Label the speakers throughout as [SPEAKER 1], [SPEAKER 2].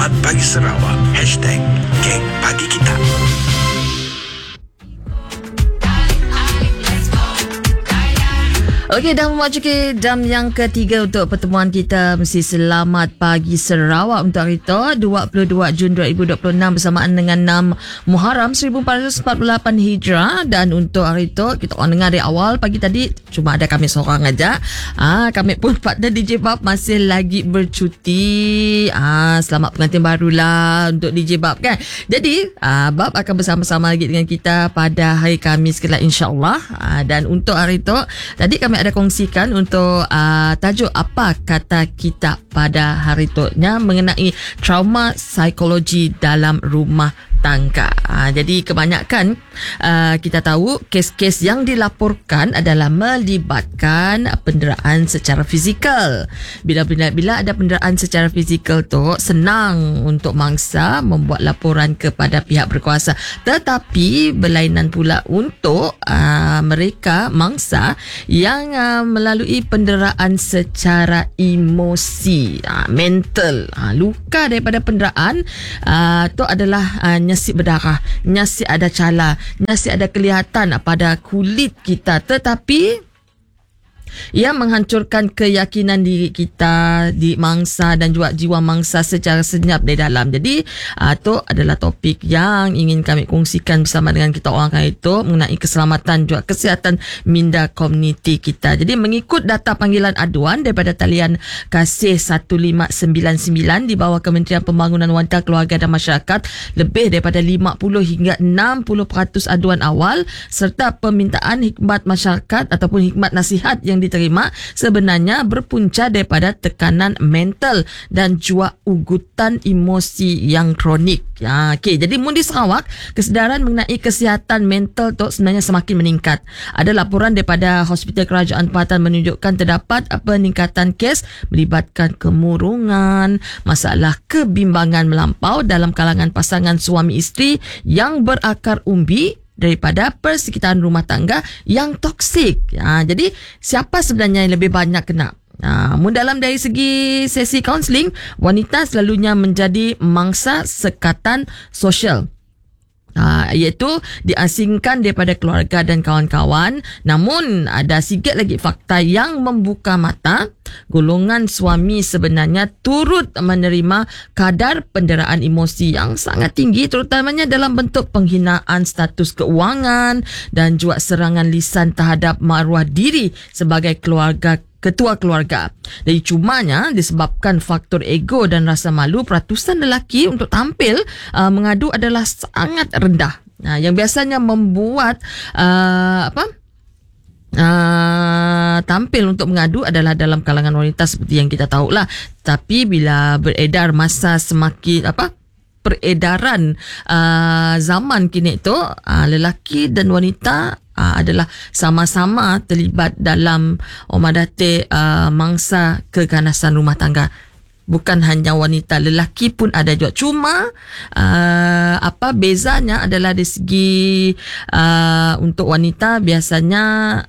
[SPEAKER 1] Selamat Pagi Sarawak. #Geng Pagi Kita.
[SPEAKER 2] Okey, dah memasuki jam yang ketiga untuk pertemuan kita. Mesti Selamat Pagi Sarawak untuk hari itu 22 Jun 2026 bersamaan dengan 6 Muharram 1448 Hijrah. Dan untuk hari itu kita orang dengar dari awal pagi tadi cuma ada kami seorang aja. Kami pun partner DJ Bab masih lagi bercuti. Selamat pengantin barulah untuk DJ Bab kan. Jadi Bab akan bersama-sama lagi dengan kita pada hari Khamis kelak insya-Allah. Dan untuk hari itu tadi kami ada kongsikan untuk tajuk apa kata kita pada hari itu-nya mengenai trauma psikologi dalam rumah tangga. Jadi kebanyakan kita tahu kes-kes yang dilaporkan adalah melibatkan penderaan secara fizikal. Bila ada penderaan secara fizikal tu senang untuk mangsa membuat laporan kepada pihak berkuasa. Tetapi berlainan pula untuk mereka mangsa yang melalui penderaan secara emosi, mental, luka daripada penderaan tu adalah nyasik berdarah, nyasik ada cala, nyasik ada kelihatan pada kulit kita, tetapi ia menghancurkan keyakinan diri kita di mangsa dan juga jiwa mangsa secara senyap di dalam. Jadi itu adalah topik yang ingin kami kongsikan bersama dengan kita orang kali itu mengenai keselamatan juga kesihatan minda komuniti kita. Jadi mengikut data panggilan aduan daripada talian kasih 1599 di bawah Kementerian Pembangunan Wanita, Keluarga dan Masyarakat, lebih daripada 50 hingga 60% aduan awal serta permintaan hikmat masyarakat ataupun hikmat nasihat yang diterima sebenarnya berpunca daripada tekanan mental dan juga ugutan emosi yang kronik. Okey, jadi di Sarawak kesedaran mengenai kesihatan mental tu sebenarnya semakin meningkat. Ada laporan daripada Hospital Kerajaan Tempatan menunjukkan terdapat peningkatan kes melibatkan kemurungan, masalah kebimbangan melampau dalam kalangan pasangan suami isteri yang berakar umbi daripada persekitaran rumah tangga yang toksik. Jadi siapa sebenarnya yang lebih banyak kena? Dalam dari segi sesi kaunseling, wanita selalunya menjadi mangsa sekatan sosial. Iaitu diasingkan daripada keluarga dan kawan-kawan. Namun ada sikit lagi fakta yang membuka mata. Golongan suami sebenarnya turut menerima kadar penderaan emosi yang sangat tinggi, terutamanya dalam bentuk penghinaan status keuangan dan juga serangan lisan terhadap maruah diri sebagai ketua keluarga. Jadi cumanya disebabkan faktor ego dan rasa malu, peratusan lelaki untuk tampil mengadu adalah sangat rendah. Yang biasanya membuat tampil untuk mengadu adalah dalam kalangan wanita seperti yang kita tahulah. Tapi bila beredar masa semakin peredaran zaman kini itu, lelaki dan wanita adalah sama-sama terlibat dalam mangsa keganasan rumah tangga. Bukan hanya wanita, lelaki pun ada juga. Cuma bezanya adalah dari segi untuk wanita biasanya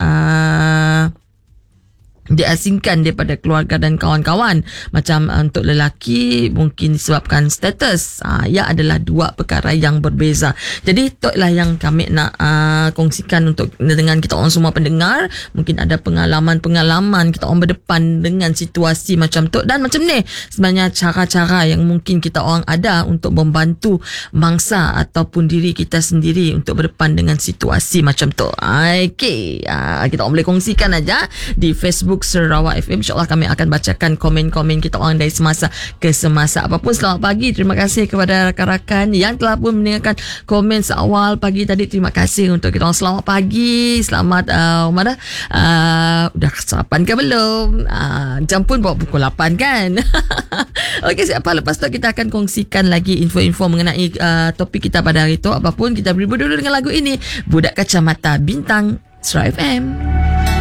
[SPEAKER 2] diasingkan daripada keluarga dan kawan-kawan. Macam untuk lelaki mungkin disebabkan status. Ia adalah dua perkara yang berbeza. Jadi itulah yang kami nak kongsikan untuk dengan kita orang semua pendengar. Mungkin ada pengalaman-pengalaman kita orang berdepan dengan situasi macam tu, dan macam ni sebenarnya cara-cara yang mungkin kita orang ada untuk membantu mangsa ataupun diri kita sendiri untuk berdepan dengan situasi macam tu. Okey, kita orang boleh kongsikan aja di Facebook Sarawak FM. InsyaAllah kami akan bacakan komen-komen kita orang dari semasa ke semasa. Apapun, selamat pagi. Terima kasih kepada rakan-rakan yang telah pun mendengarkan komen seawal pagi tadi. Terima kasih untuk kita orang. Selamat pagi. Selamat udah sarapan ke belum? Jam pun bawa pukul 8 kan? Okey, siapa? Lepas tu kita akan kongsikan lagi info-info mengenai topik kita pada hari itu. Apapun, kita beri dulu dengan lagu ini, Budak Kacamata Bintang Sarawak FM.